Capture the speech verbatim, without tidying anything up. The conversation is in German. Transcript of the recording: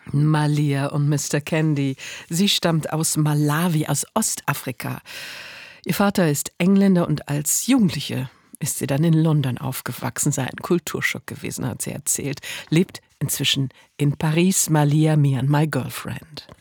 Malia und Mister Candy. Sie stammt aus Malawi, aus Ostafrika. Ihr Vater ist Engländer und als Jugendliche ist sie dann in London aufgewachsen, sei ein Kulturschock gewesen, hat sie erzählt. Lebt inzwischen in Paris. Malia, Me and My Girlfriend.